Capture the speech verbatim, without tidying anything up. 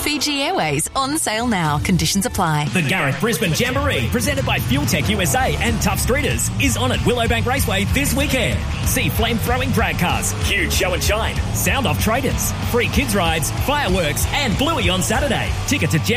Fiji Airways, on sale now. Conditions apply. The Gareth Brisbane Jamboree, presented by Fuel Tech U S A and Tough Streeters, is on at Willowbank Raceway this weekend. See flame-throwing drag cars, huge show and shine, sound-off traders, free kids rides, fireworks and Bluey on Saturday. Ticket to Jam